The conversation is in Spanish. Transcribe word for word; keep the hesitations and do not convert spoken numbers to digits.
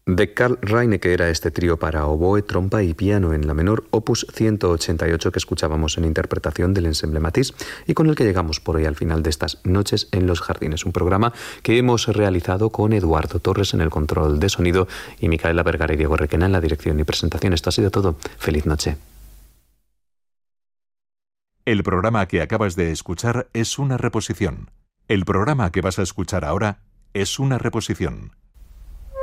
De Karl Reinecke era este trío para oboe, trompa y piano en la menor, opus ciento ochenta y ocho, que escuchábamos en interpretación del Ensemble Matisse y con el que llegamos por hoy al final de estas Noches en los Jardines, un programa que hemos realizado con Eduardo Torres en el control de sonido y Micaela Vergara y Diego Requena en la dirección y presentación. Esto ha sido todo. Feliz noche. El programa que acabas de escuchar es una reposición. El programa que vas a escuchar ahora es una reposición.